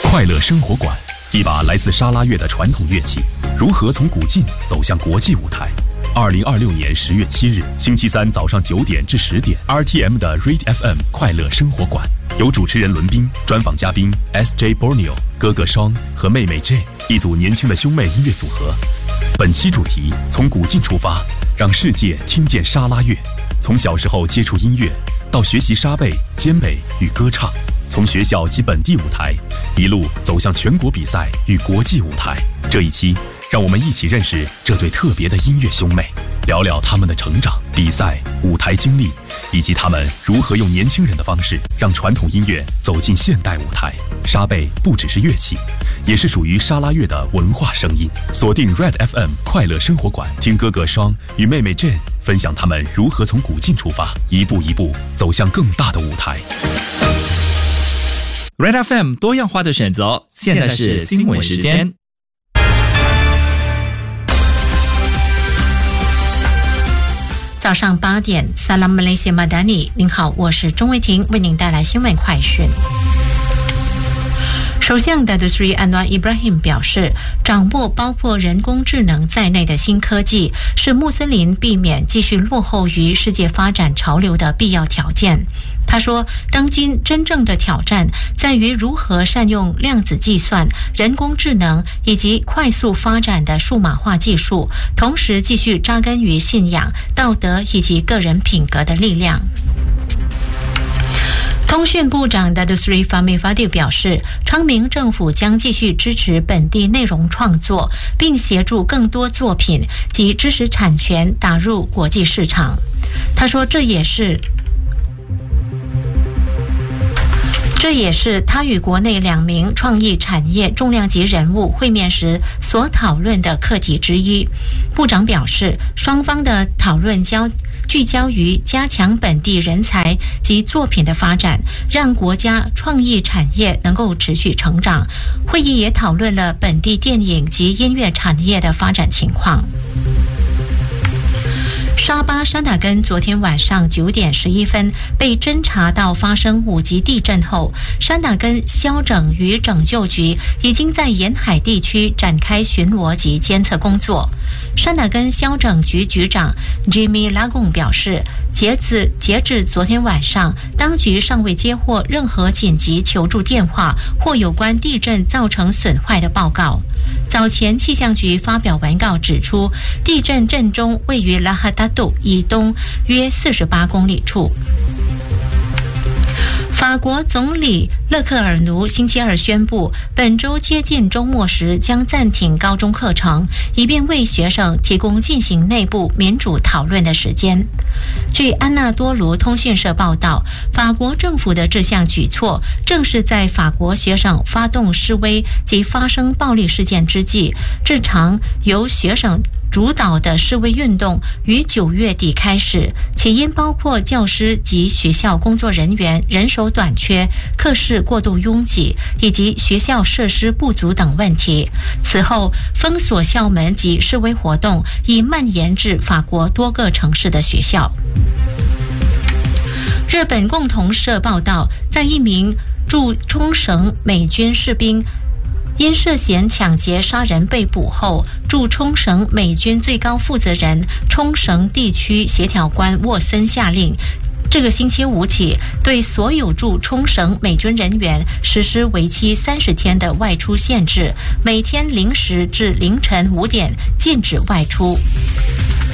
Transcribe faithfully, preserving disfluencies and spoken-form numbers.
快乐生活馆，一把来自沙拉越的传统乐器，如何从古晋走向国际舞台？二零二六年十月七日，星期三早上九点至十点 ，R T M 的 Read F M 快乐生活馆，由主持人伦宾、专访嘉宾 S J Borneo、哥哥双和妹妹 J 一组年轻的兄妹音乐组合。本期主题从古晋出发，让世界听见沙拉越。从小时候接触音乐，到学习沙贝、肩贝与歌唱，从学校及本地舞台，一路走向全国比赛与国际舞台。这一期，让我们一起认识这对特别的音乐兄妹，聊聊他们的成长、比赛、舞台经历，以及他们如何用年轻人的方式，让传统音乐走进现代舞台。沙贝不只是乐器，也是属于沙拉越的文化声音。锁定 Red F M 快乐生活馆，听哥哥双与妹妹 Jane 分享他们如何从古晋出发，一步一步走向更大的舞台。 Red F M 多样化的选择，现在是新闻时间。 早上八点 Salam Malaysia Madani， 您好，我是钟卫婷，为您带来新闻快讯。首相 Datuk Seri Anwar Ibrahim 表示，掌握包括人工智能在内的新科技，是穆斯林避免继续落后于世界发展潮流的必要条件。他说，当今真正的挑战在于如何善用量子计算、人工智能以及快速发展的数码化技术，同时继续扎根于信仰、道德以及个人品格的力量。通讯部长 Datuk Seri Fahmi Fadil 表示，昌明政府将继续支持本地内容创作，并协助更多作品及知识产权打入国际市场。他说，这也是这也是他与国内两名创意产业重量级人物会面时所讨论的课题之一。部长表示，双方的讨论交聚焦于加强本地人才及作品的发展，让国家创意产业能够持续成长。会议也讨论了本地电影及音乐产业的发展情况。沙巴山打根昨天晚上九点十一分被侦查到发生五级地震后，山打根消拯与拯救局已经在沿海地区展开巡逻及监测工作。山打根消拯局局长 Jimmy Lagung 表示，截至截至昨天晚上，当局尚未接获任何紧急求助电话或有关地震造成损坏的报告。早前气象局发表文告指出，地震震中位于拉哈达杜以东约四十八公里处。法国总理勒克尔奴星期二宣布，本周接近周末时将暂停高中课程，以便为学生提供进行内部民主讨论的时间。据安纳多卢通讯社报道，法国政府的这项举措正是在法国学生发动示威及发生暴力事件之际。这场由学生主导的示威运动于九月底开始，起因包括教师及学校工作人员人手短缺、课室过度拥挤以及学校设施不足等问题。此后，封锁校门及示威活动已蔓延至法国多个城市的学校。日本共同社报道，在一名驻冲绳美军士兵因涉嫌抢劫杀人被捕后，驻冲绳美军最高负责人、冲绳地区协调官沃森下令，这个星期五起，对所有驻冲绳美军人员实施为期三十天的外出限制，每天零时至凌晨五点禁止外出。